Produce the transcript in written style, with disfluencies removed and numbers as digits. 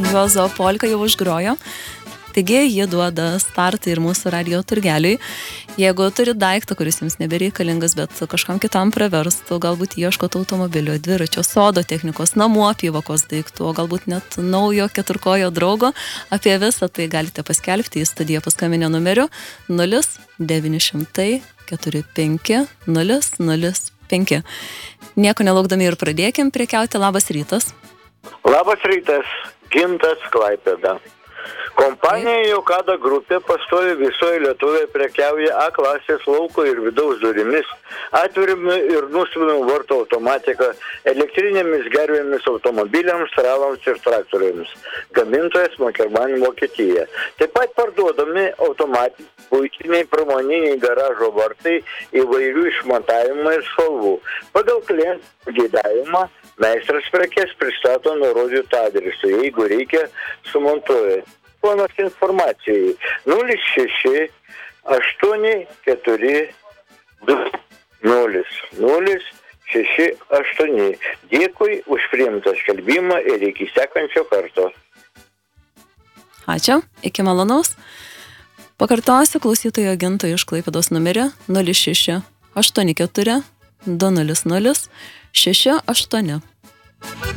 Juozo Polka jau užgrojo. Taigi jie duoda startą ir mūsų radijo turgeliui. Jeigu turi daiktą, kuris jums nebereikalingas, bet kažkam kitam praverstų, galbūt ieškot automobilio, dviračio, sodo technikos, namų apyvokos daiktų, o galbūt net naujo keturkojo draugo, apie visą tai galite paskelbti į studiją paskambinę numeriu 0900 45 005. Nieko nelaukdami ir pradėkim prekiauti. Labas rytas. Labas rytas, Gintas, Klaipėda. Kompanija Jokada grupė pastovi visoje Lietuvoje prekiauja A klasės lauko ir vidaus durimis, atvirimu ir nustumimu vartų automatika, elektrinėmis gervėmis automobiliams, tralams ir traktoriams. Gamintojas Mokerman Vokietija. Taip pat parduodami automatiniai, buitiniai, pramoniniai garažo vartai įvairių išmontavimų ir spalvų. Pagal klientų geidavimą meistras prekes pristato nurodytą adresą, jeigu reikia sumontuoja. Ponas informacijai 06 84 20 068. Dėkui už priimtą skelbimą ir iki sekančio karto. Ačiū, iki malonaus. Pakartosiu klausytojo Ginto iš Klaipėdos numerį 06 84 200 68.